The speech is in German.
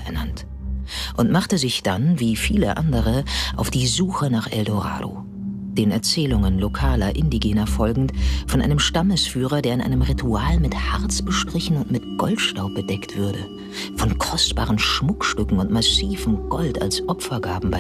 ernannt und machte sich dann, wie viele andere, auf die Suche nach El Dorado. Den Erzählungen lokaler Indigener folgend, von einem Stammesführer, der in einem Ritual mit Harz bestrichen und mit Goldstaub bedeckt würde, von kostbaren Schmuckstücken und massivem Gold als Opfergaben bei